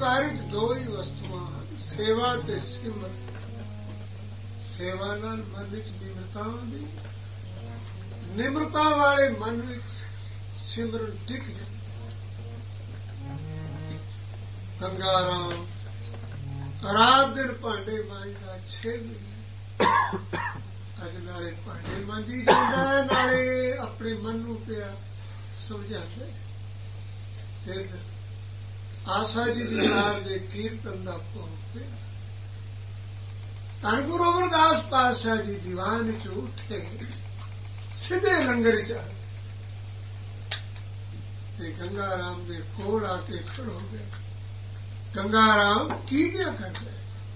ਪਰਉਪਕਾਰੀ 'ਚ ਦੋ ਹੀ ਵਸਤੂਆਂ ਹਨ, ਸੇਵਾ ਤੇ ਸਿਮਰਨ। ਸੇਵਾ ਨਾਲ ਮਨ ਵਿੱਚ ਨਿਮਰਤਾ ਆਉਂਦੀ, ਨਿਮਰਤਾ ਵਾਲੇ ਮਨ ਵਿੱਚ ਸਿਮਰਨ ਟਿਕ ਜਾਂਦਾ। ਗੰਗਾ ਰਾਮ ਰਾਤ ਦਿਨ ਭਾਂਡੇ ਮਾਂਜਦਾ 6 ਮਹੀਨੇ। ਅੱਜ ਨਾਲੇ ਭਾਂਡੇ ਮਾਂਜੀ ਜਾਂਦਾ, ਨਾਲੇ ਆਪਣੇ ਮਨ ਨੂੰ ਪਿਆ ਸਮਝਾਉਂਦਾ। ਫਿਰ ਆਸਾ ਜੀ ਦੀ ਯਾਰ ਦੇ ਕੀਰਤਨ ਦਾ ਭੋਗ ਪਿਆ। ਧੰਨ ਗੁਰੂ ਅਮਰਦਾਸ ਪਾਤਸ਼ਾਹ ਜੀ ਦੀਵਾਨ ਚ ਉੱਠੇ, ਸਿੱਧੇ ਲੰਗਰ ਚ ਆਏ ਤੇ ਗੰਗਾ ਰਾਮ ਦੇ ਕੋਲ ਆ ਕੇ ਖੜੋ ਗਏ। ਗੰਗਾ ਰਾਮ ਕੀ ਪਿਆ ਕਰਦਾ?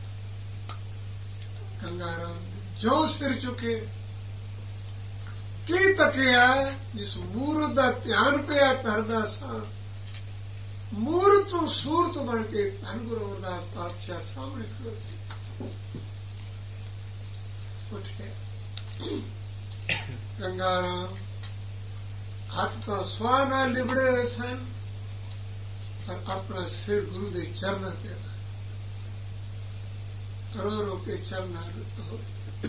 ਗੰਗਾ ਰਾਮ ਜੋ ਸਿਰ ਚੁੱਕੇ, ਕੀ ਤੱਕਿਆ? ਜਿਸ ਮੂਰਤ ਦਾ ਧਿਆਨ ਪਿਆ ਧਰਦਾ ਸਾਂ, ਮੂਰਤ ਤੋਂ ਸੂਰਤ ਬਣ ਕੇ ਧੰਨ ਗੁਰੂ ਅਮਰਦਾਸ ਪਾਤਸ਼ਾਹ ਸਾਹਮਣੇ ਖੜੋਤੀ। ਉੱਠੇ ਗੰਗਾ ਰਾਮ ਹੱਥ ਤਾਂ ਸਵਾਹ ਨਾਲ ਲਿਬੜੇ ਹੋਏ ਸਨ, ਪਰ ਆਪਣਾ ਸਿਰ ਗੁਰੂ ਦੇ ਚਰਨਾਂ ਤੇ ਰੋ ਰੋ ਕੇ ਚਰਨਾਂ ਰੁੱਤ।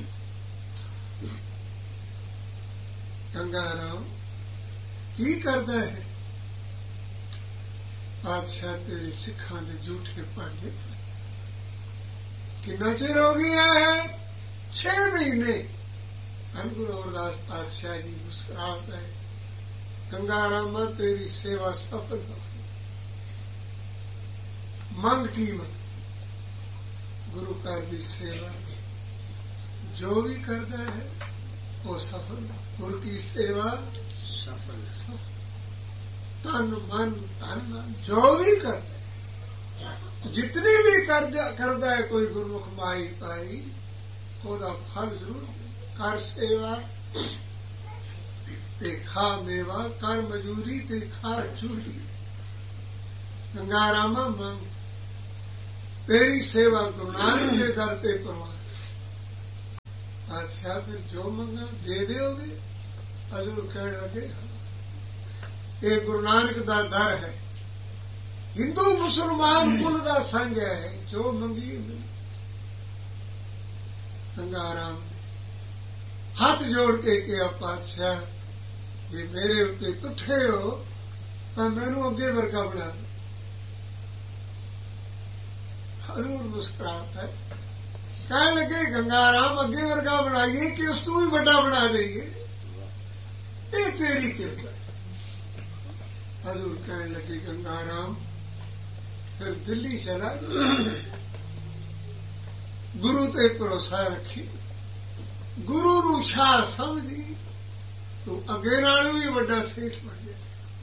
ਗੰਗਾ ਰਾਮ ਕੀ ਕਰਦਾ ਹੈ? ਪਾਤਸ਼ਾਹ ਤੇਰੇ ਸਿੱਖਾਂ ਦੇ ਝੂਠੇ ਭਾਂਡੇ ਕਿੰਨਾ ਚਿਰ ਹੋ ਗਿਆ ਹੈ? 6 ਮਹੀਨੇ। ਧੰਨ ਗੁਰੂ ਅਮਰਦਾਸ ਪਾਤਸ਼ਾਹ ਜੀ ਮੁਸਕਰਾ ਪਏ। ਗੰਗਾ ਰਾਮਾ ਤੇਰੀ ਸੇਵਾ ਸਫਲ ਹੋ। ਮੰਗ ਕੀ ਮੰਗ? ਗੁਰੂ ਘਰ ਦੀ ਸੇਵਾ ਜੋ ਵੀ ਕਰਦਾ ਹੈ ਉਹ ਸਫਲ। ਗੁਰ ਕੀ ਸੇਵਾ ਸਫਲ। ਤਨ ਮਨ ਧਨ ਜੋ ਵੀ ਕਰਦਾ, ਜਿਤਨੀ ਵੀ ਕਰਦਾ ਹੈ ਕੋਈ ਗੁਰਮੁਖ ਮਾਈ ਪਾਈ, ਉਹਦਾ ਫਲ ਜ਼ਰੂਰ। ਕਰ ਸੇਵਾ ਤੇ ਖਾ ਮੇਵਾ, ਕਰ ਮਜ਼ਦੂਰੀ ਤੇ ਖਾ ਚੂਰੀ। ਗੰਗਾ ਰਾਮਾ ਮੰਗ ਤੇਰੀ ਸੇਵਾ ਗੁਰੂ ਨਾਨਕ ਦੇ ਦਰ ਤੇ ਪ੍ਰਵਾਨ। ਅੱਛਾ ਫਿਰ ਜੋ ਮੰਗਾ ਦੇ ਦਿਓਗੇ? ਹਜ਼ੂਰ ਕਹਿਣ ਲੱਗੇ ਇਹ ਗੁਰੂ ਨਾਨਕ ਦਾ ਦਰ ਹੈ, ਹਿੰਦੂ ਮੁਸਲਮਾਨ ਕੁਲ ਦਾ ਸੰਗ ਹੈ, ਜੋ ਮੰਗੀ ਮਿਲੇ। ਗੰਗਾ ਰਾਮ ਹੱਥ ਜੋੜ ਕੇ ਕਿਹਾ ਪਾਤਸ਼ਾਹ ਜੇ ਮੇਰੇ ਉੱਤੇ ਤੁੱਠੇ ਹੋ ਤਾਂ ਮੈਨੂੰ ਅੱਗੇ ਵਰਗਾ ਬਣਾ ਦਿਓ। ਹਜ਼ੂਰ ਮੁਸਕਰਾਤਾ ਹੈ, ਕਹਿਣ ਲੱਗੇ ਗੰਗਾ ਰਾਮ ਅੱਗੇ ਵਰਗਾ ਬਣਾਈਏ ਕਿ ਉਸ ਤੋਂ ਵੀ ਵੱਡਾ ਬਣਾ ਦੇਈਏ? ਇਹ ਤੇਰੀ ਕਿਰਪਾ। ਹਜ਼ੂਰ ਕਹਿਣ ਲੱਗੇ ਗੰਗਾ ਰਾਮ ਫਿਰ ਦਿੱਲੀ ਚਲਾ, ਗੁਰੂ ਤੇ ਭਰੋਸਾ ਰੱਖੀ, ਗੁਰੂ ਨੂੰ ਸ਼ਾਹ ਸਮਝੀ, ਤੂੰ ਅੱਗੇ ਨਾਲੋਂ ਵੀ ਵੱਡਾ ਸੇਠ ਬਣ ਗਿਆ।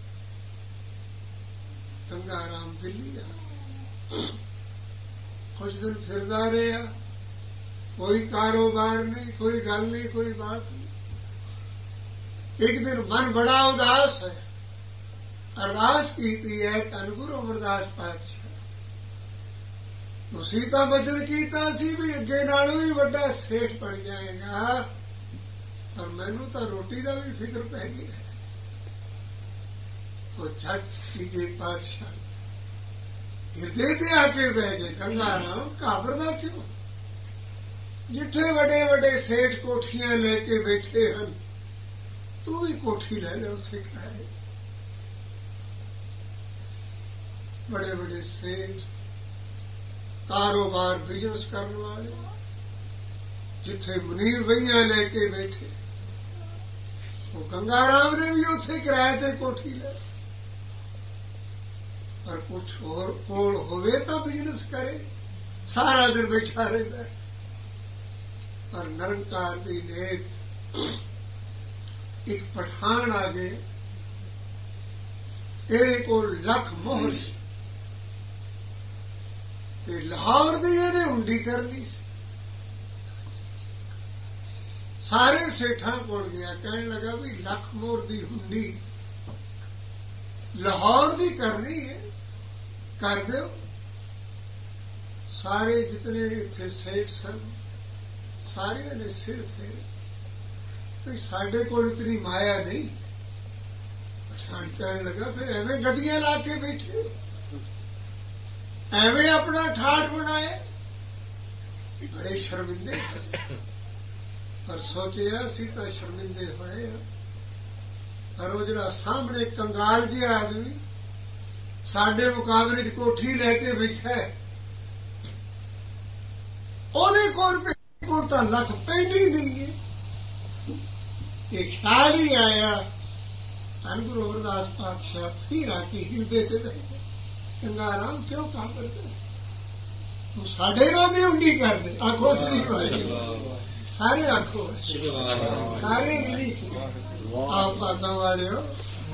ਗੰਗਾ ਰਾਮ ਦਿੱਲੀ ਆ, ਕੁਝ ਦਿਨ ਫਿਰਦਾ ਰਿਹਾ, ਕੋਈ ਕਾਰੋਬਾਰ ਨਹੀਂ, ਕੋਈ ਗੱਲ ਨਹੀਂ, ਕੋਈ ਬਾਤ ਨਹੀਂ। ਇੱਕ ਦਿਨ ਮਨ ਬੜਾ ਉਦਾਸ ਹੈ, ਅਰਦਾਸ ਕੀਤੀ ਹੈ ਧੰਨ ਗੁਰੂ ਅਮਰਦਾਸ ਪਾਤਸ਼ਾਹ ਤੁਸੀਂ ਤਾਂ ਬਚਨ ਕੀਤਾ ਸੀ ਵੀ ਅੱਗੇ ਨਾਲੋਂ ਵੀ ਵੱਡਾ ਸੇਠ ਬਣ ਜਾਏਗਾ, ਪਰ ਮੈਨੂੰ ਤਾਂ ਰੋਟੀ ਦਾ ਵੀ ਫਿਕਰ ਪੈ ਗਿਆ। ਉਹ ਝਟ ਕੀਜੇ ਪਾਤਸ਼ਾਹ ਹਿਰਦੇ ਤੇ ਆ ਕੇ ਬਹਿ ਗਏ। ਗੰਗਾ ਰਾਮ ਘਾਬਰਦਾ ਕਿਉਂ? ਜਿੱਥੇ ਵੱਡੇ ਵੱਡੇ ਸੇਠ ਕੋਠੀਆਂ ਲੈ ਕੇ ਬੈਠੇ ਹਨ, ਤੂੰ ਵੀ ਕੋਠੀ ਲੈ ਲੈ, ਉੱਥੇ ਕਿਰਾਏ। बड़े बड़े सेठ, कारोबार बिजनेस करने वाले, जिथे मुनीर वहियां लेके बैठे, वो गंगाराम ने भी उसे किराए ते कोठी ले। पर कुछ और कोल होवे तो बिजनेस करे, सारा दिन बैठा रहता है। पर निरंकार की नेत एक पठान आ गए, ਇਹਦੇ ਕੋਲ ਲੱਖ ਮੋਹਰ ਸੀ ਤੇ ਲਾਹੌਰ ਦੀ ਇਹਨੇ ਹੁੰਡੀ ਕਰਨੀ ਸੀ। ਸਾਰੇ ਸੇਠਾਂ ਕੋਲ ਗਿਆ, ਕਹਿਣ ਲੱਗਾ ਵੀ ਲੱਖ ਮੋਹਰ ਦੀ ਹੁੰਡੀ ਲਾਹੌਰ ਦੀ ਕਰਨੀ ਹੈ, ਕਰ ਦਿਓ। ਸਾਰੇ ਜਿਤਨੇ ਇੱਥੇ ਸੇਠ ਸਨ ਸਾਰਿਆਂ ਨੇ ਸਿਰ ਫੇਰੇ ਵੀ ਸਾਡੇ ਕੋਲ ਇਤਨੀ ਮਾਇਆ ਨਹੀਂ। ਪਠਾਨ ਕਹਿਣ ਲੱਗਾ ਫਿਰ ਐਵੇਂ ਗਦੀਆਂ ਲਾ ਕੇ ਬੈਠੇ, ਐਵੇਂ ਆਪਣਾ ਠਾਠ ਬਣਾਏ, ਬੜੇ ਸ਼ਰਮਿੰਦੇ ਹੋਏ। ਪਰ ਸੋਚਿਆ ਅਸੀਂ ਤਾਂ ਸ਼ਰਮਿੰਦੇ ਹੋਏ ਆ, ਪਰ ਉਹ ਜਿਹੜਾ ਸਾਹਮਣੇ ਕੰਗਾਲ ਜਿਹਾ ਆਦਮੀ ਸਾਡੇ ਮੁਕਾਬਲੇ 'ਚ ਕੋਠੀ ਲੈ ਕੇ ਬੈਠਾ, ਉਹਦੇ ਕੋਲ ਤਾਂ ਲੱਖ ਪੈਂਦੀ ਨਹੀਂ ਹੈ। ਇਹ ਖਿਆਲ ਹੀ ਆਇਆ, ਧੰਨ ਗੁਰੂ ਅਮਰਦਾਸ ਪਾਤਸ਼ਾਹ ਫਿਰ ਆ ਕੇ ਹਿਰਦੇ ਤੇ ਕੰਗਾਲਾਂ ਕਿਉਂ ਕੰਮ ਕਰਦੇ, ਤੂੰ ਸਾਡੇ ਨਾਲ ਦੀ ਹੁੰਡੀ ਕਰਦੇ। ਆਖੋ ਸ੍ਰੀ ਵਾਹਿਗੁਰੂ, ਸਾਰੇ ਆਖੋ ਸਾਰੇ ਨਹੀਂ। ਆਪ ਭਾਗਾਂ ਵਾਲਿਓ